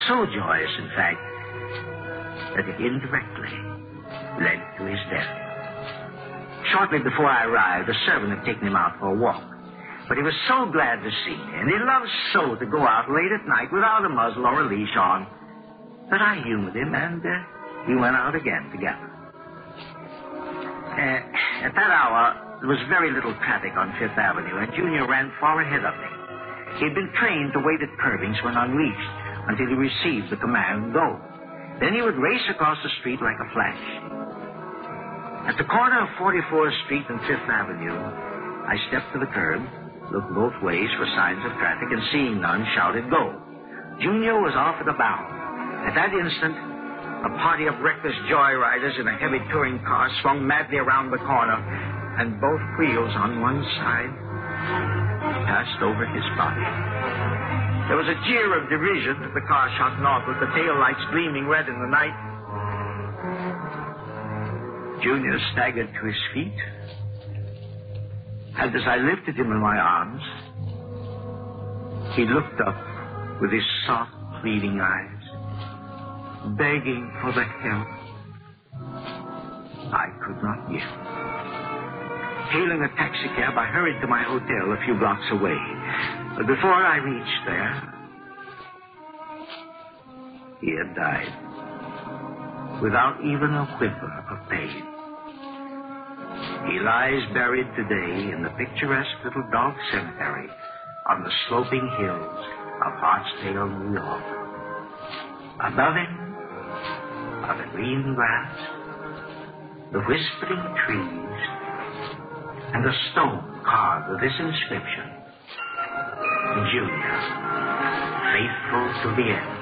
So joyous, in fact, that it indirectly led to his death. Shortly before I arrived, a servant had taken him out for a walk. But he was so glad to see me, and he loved so to go out late at night without a muzzle or a leash on, that I humored him, and we went out again together. At that hour, there was very little traffic on Fifth Avenue, and Junior ran far ahead of me. He had been trained to wait at curbings when unleashed until he received the command, go. Then he would race across the street like a flash. At the corner of 44th Street and Fifth Avenue, I stepped to the curb, looked both ways for signs of traffic, and seeing none, shouted, go. Junior was off at a bound. At that instant, a party of reckless joyriders in a heavy touring car swung madly around the corner, and both wheels on one side passed over his body. There was a jeer of derision as the car shot north with the taillights gleaming red in the night. Junior staggered to his feet, and as I lifted him in my arms, he looked up with his soft, pleading eyes, begging for the help I could not give. Hailing a taxicab, I hurried to my hotel a few blocks away. But before I reached there, he had died without even a whimper of pain. He lies buried today in the picturesque little dog cemetery on the sloping hills of Hartsdale, New York. Above him are the green grass, the whispering trees, and a stone carved with this inscription, Junior, faithful to the end.